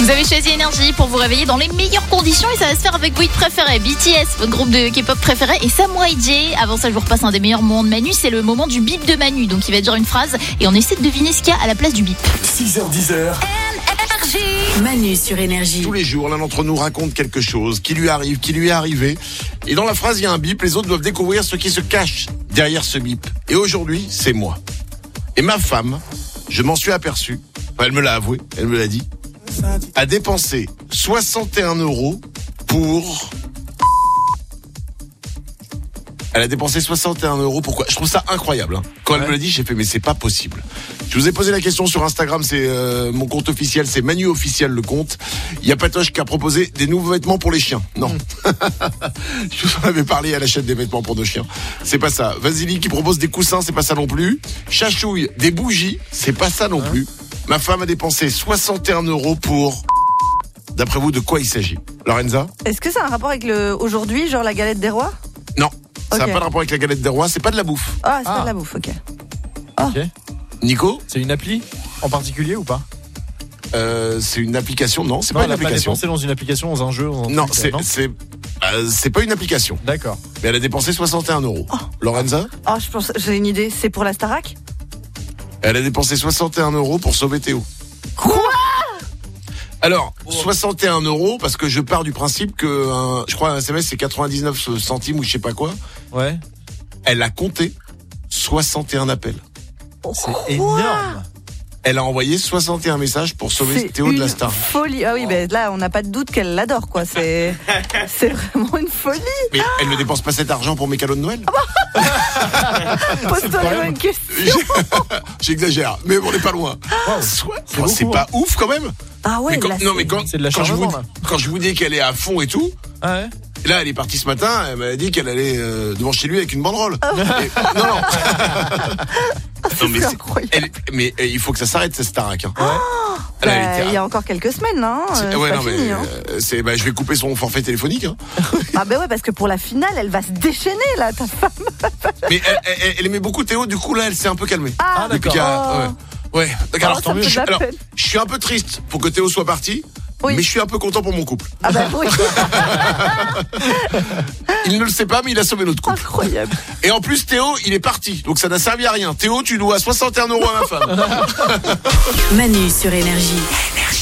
Vous avez choisi Énergie pour vous réveiller dans les meilleures conditions et ça va se faire avec vos hits préférés. BTS, votre groupe de K-pop préféré, et Samoa J. Avant ça, je vous repasse un des meilleurs moments de Manu, c'est le moment du bip de Manu. Donc il va dire une phrase et on essaie de deviner ce qu'il y a à la place du bip. 6h10. Manu sur Énergie. Tous les jours, l'un d'entre nous raconte quelque chose qui lui arrive, qui lui est arrivé. Et dans la phrase, il y a un bip. Les autres doivent découvrir ce qui se cache derrière ce bip. Et aujourd'hui, c'est moi. Et ma femme, je m'en suis aperçu. Enfin, elle me l'a avoué, elle me l'a dit. A dépensé 61 € pour... Elle a dépensé 61 €. Pourquoi ? Je trouve ça incroyable. Quand elle me l'a dit, j'ai fait, mais c'est pas possible. Je vous ai posé la question sur Instagram, c'est mon compte officiel, c'est Manu officiel le compte. Il y a Patoche qui a proposé des nouveaux vêtements pour les chiens. Non. Je vous en avais parlé, elle achète des vêtements pour nos chiens. C'est pas ça. Vasily qui propose des coussins, c'est pas ça non plus. Chachouille, des bougies, c'est pas ça non plus. Ma femme a dépensé 61 € pour... D'après vous, de quoi il s'agit ? Lorenza ? Est-ce que ça a un rapport avec aujourd'hui, genre la galette des rois ? Non. Ça n'a Ok. pas de rapport avec la galette des rois, c'est pas de la bouffe. Ah, c'est pas de la bouffe, ok. Ok. Nico ? C'est une appli en particulier ou pas? C'est une application, non, c'est Non, pas elle une a pas application. dépensé dans une application, dans un jeu, dans un Non, truc, c'est pas une application. D'accord. Mais elle a dépensé 61 €. Lorenza ? Oh, je pense, j'ai une idée. C'est pour la Starac ? Elle a dépensé 61 € pour sauver Théo. Quoi ? Alors, 61 € parce que je pars du principe que, je crois, un SMS c'est 99 centimes ou je sais pas quoi. Ouais. Elle a compté 61 appels. C'est énorme. Elle a envoyé 61 messages pour sauver C'est Théo de la une star. folie. Ah oui, ben là, on n'a pas de doute qu'elle l'adore, quoi. C'est vraiment une folie. Mais elle ne dépense pas cet argent pour mes cadeaux de Noël. Pose-toi la bonne question. J'exagère, mais on n'est pas loin. C'est pas ouf quand même. Ah ouais, là, C'est de la charge avant, là. quand je vous dis qu'elle est à fond et tout, Ah ouais. et là elle est partie ce matin, elle m'a dit qu'elle allait devant chez lui avec une banderole. Et- non. Non, mais, c'est incroyable. il faut que ça s'arrête cette Starac. Hein. Elle a Bah, été- il y a encore quelques semaines, hein. C'est ouais, pas non, fini, mais hein. je vais couper son forfait téléphonique. Hein. Ah ben ouais, parce que pour la finale, elle va se déchaîner, là, ta femme. Mais elle aimait beaucoup Théo, du coup là elle s'est un peu calmée. Ah, Depuis qu'il y a- ouais. Donc, alors, ça me fait de la alors, peine. je suis un peu triste pour que Théo soit parti, Oui. mais je suis un peu content pour mon couple. Ah bah oui, Il ne le sait pas, mais il a sauvé notre couple. incroyable. Et en plus, Théo, il est parti, donc ça n'a servi à rien. Théo, tu dois 61 € à ma femme. Manu sur Énergie.